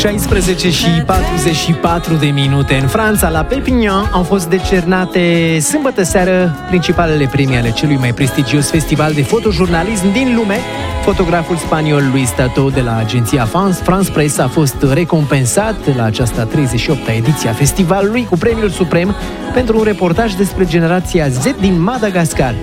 16 și 44 de minute. În Franța, la Perpignan, au fost decernate sâmbătă seară principalele premii ale celui mai prestigios festival de fotojurnalism din lume. Fotograful spaniol Luis Tato de la agenția France Press a fost recompensat la această 38-a ediție a festivalului cu premiul suprem pentru un reportaj despre generația Z din Madagascar.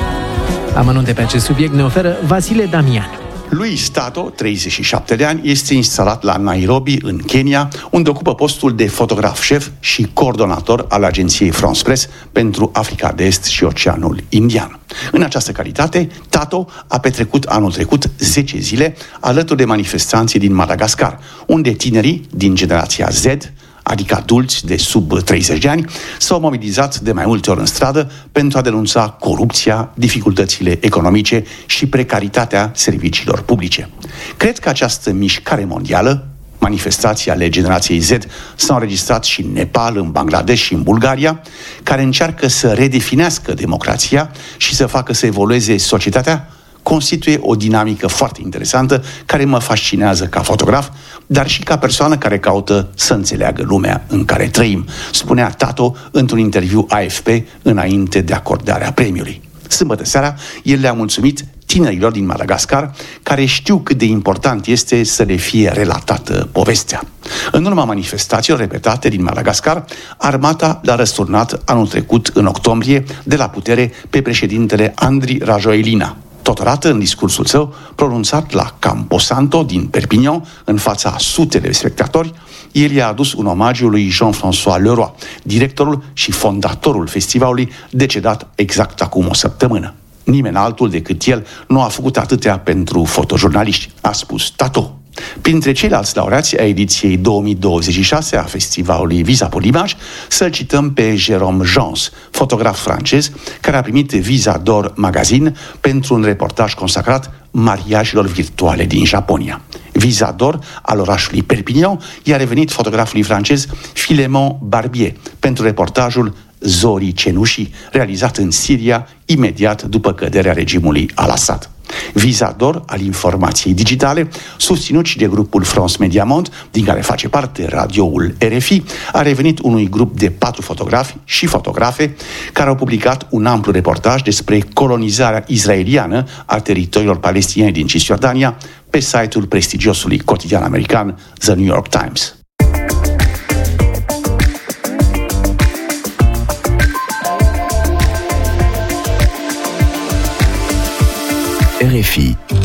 Amănunte pe acest subiect ne oferă Vasile Damian. Luis Tato, 37 de ani, este instalat la Nairobi, în Kenya, unde ocupă postul de fotograf șef și coordonator al agenției France Press pentru Africa de Est și Oceanul Indian. În această calitate, Tato a petrecut anul trecut 10 zile alături de manifestanții din Madagascar, unde tinerii din generația Z, adică adulți de sub 30 de ani, s-au mobilizat de mai multe ori în stradă pentru a denunța corupția, dificultățile economice și precaritatea serviciilor publice. Cred că această mișcare mondială, manifestații ale generației Z, s-au înregistrat și în Nepal, în Bangladesh și în Bulgaria, care încearcă să redefinească democrația și să facă să evolueze societatea, constituie o dinamică foarte interesantă care mă fascinează ca fotograf, dar și ca persoană care caută să înțeleagă lumea în care trăim, spunea Tato într-un interviu AFP înainte de acordarea premiului. Sâmbătă seara, el le-a mulțumit tinerilor din Madagascar care știu cât de important este să le fie relatată povestea. În urma manifestațiilor repetate din Madagascar, armata l-a răsturnat anul trecut, în octombrie, de la putere pe președintele Andry Rajoelina. Totodată, în discursul său, pronunțat la Camposanto din Perpignan, în fața sute de spectatori, el i-a adus un omagiu lui Jean-François Leroy, directorul și fondatorul festivalului, decedat exact acum o săptămână. Nimeni altul decât el nu a făcut atâtea pentru fotojurnaliști, a spus Tato. Printre ceilalți laureați a ediției 2026 a festivalului Visa pour l'Image, să-l cităm pe Jérôme Jans, fotograf francez, care a primit Visa d'Or Magazine pentru un reportaj consacrat mariajelor virtuale din Japonia. Visa d'Or al orașului Perpignan i-a revenit fotografului francez Filemon Barbier pentru reportajul Zorii Cenușii, realizat în Siria imediat după căderea regimului al-Assad. Visa d'Or al informației digitale, susținut și de grupul France Media Monde, din care face parte radioul RFI, a revenit unui grup de 4 fotografi și fotografe care au publicat un amplu reportaj despre colonizarea israeliană a teritoriilor palestiniene din Cisjordania pe site-ul prestigiosului cotidian american The New York Times. RFI.